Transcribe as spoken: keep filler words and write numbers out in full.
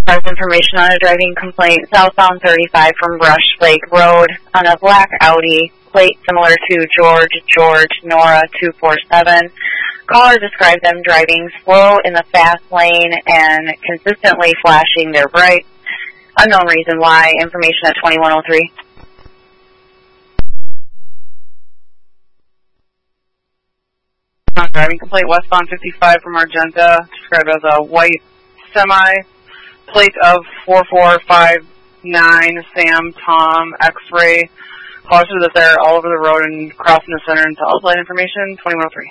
Has information on a driving complaint southbound thirty-five from Brush Lake Road on a black Audi, plate similar to George George Nora two four seven. Caller described them driving slow in the fast lane and consistently flashing their brights. Unknown reason why. Information at twenty-one oh three. Driving complaint westbound fifty-five from Argenta, described as a white semi, plate of four four five nine, Sam Tom X-ray. Callers that they're all over the road and crossing the center into outline information, twenty-one oh three.